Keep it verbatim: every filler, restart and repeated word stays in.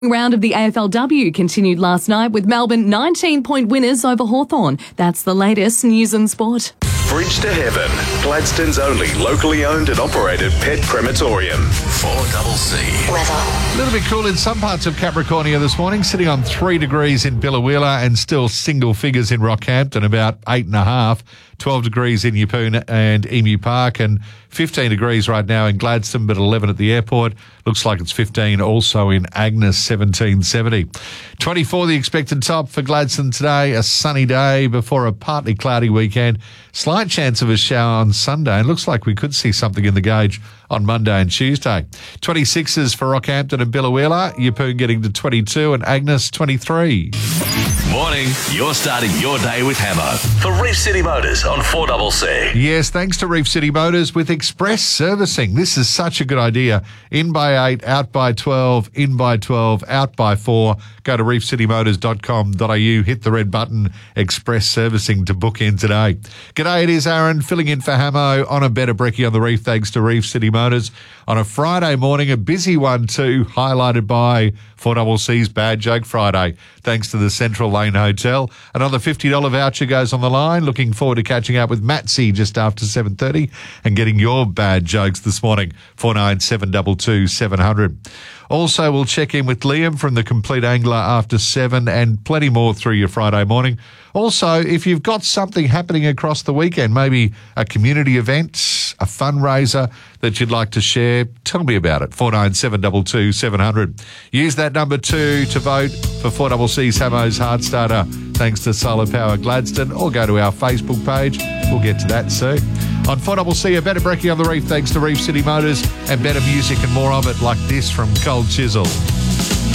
Round of the A F L W continued last night with Melbourne nineteen-point winners over Hawthorn. That's the latest news and sport. Bridge to Heaven, Gladstone's only locally owned and operated pet crematorium. four C C. Weather. A little bit cool in some parts of Capricornia this morning, sitting on three degrees in Biloela and still single figures in Rockhampton, about eight and a half. twelve degrees in Yeppoon and Emu Park, and fifteen degrees right now in Gladstone, but eleven at the airport. Looks like it's fifteen also in Agnes, seventeen seventy. twenty-four the expected top for Gladstone today, a sunny day before a partly cloudy weekend. Slight chance of a shower on Sunday, and looks like we could see something in the gauge on Monday and Tuesday. twenty-sixes for Rockhampton and Biloela, Yeppoon getting to twenty-two and Agnes twenty-three. Morning, you're starting your day with Hamo for Reef City Motors on four C C. Yes, thanks to Reef City Motors with express servicing. This is such a good idea. In by eight, out by twelve, in by twelve, out by four. Go to reef city motors dot com dot a u, hit the red button, express servicing to book in today. G'day, it is Aaron, filling in for Hamo on a better brekkie on the reef, thanks to Reef City Motors. On a Friday morning, a busy one too, highlighted by four C C's Bad Joke Friday, thanks to the Central Lane Hotel. Another fifty dollars voucher goes on the line. Looking forward to catching up with Matsy just after seven thirty and getting your bad jokes this morning, four nine seven two two seven zero zero. Also, we'll check in with Liam from The Complete Angler after seven, and plenty more through your Friday morning. Also, if you've got something happening across the weekend, maybe a community event, a fundraiser that you'd like to share, tell me about it, four nine seven two two seven zero zero. Use that number two to vote for four C C's Hamo's Hard Starter, thanks to Solar Power Gladstone, or go to our Facebook page. We'll get to that soon. On four C C, a better brekkie on the reef, thanks to Reef City Motors, and better music and more of it like this from Cold Chisel.